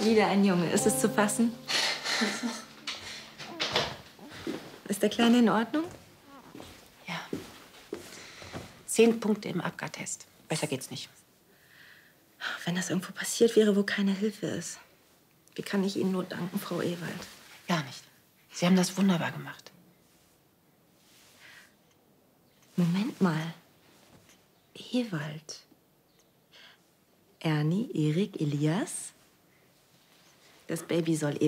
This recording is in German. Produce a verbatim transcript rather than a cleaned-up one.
Wieder ein Junge. Ist es zu fassen? Ist der Kleine in Ordnung? Ja. Zehn Punkte im Apgar-Test. Besser geht's nicht. Wenn das irgendwo passiert wäre, wo keine Hilfe ist. Wie kann ich Ihnen nur danken, Frau Ewald? Gar nicht. Sie haben das wunderbar gemacht. Moment mal. Ewald. Ernie, Erik, Elias. Das Baby soll